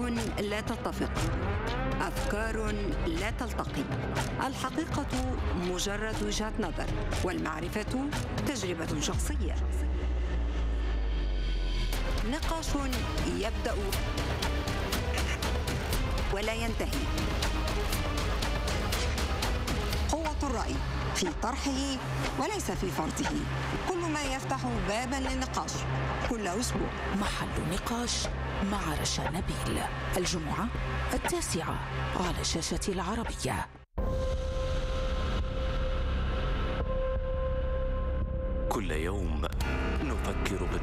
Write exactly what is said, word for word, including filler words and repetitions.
آراء لا تتفق، أفكار لا تلتقي. الحقيقة مجرد وجهة نظر، والمعرفة تجربة شخصية. نقاش يبدأ ولا ينتهي. قوة الرأي في طرحه وليس في فرضه. كل ما يفتح بابا للنقاش كل أسبوع. محل نقاش مع رشا نبيل، الجمعة التاسعة على شاشة العربية. كل يوم نفكر بالتفاصيل.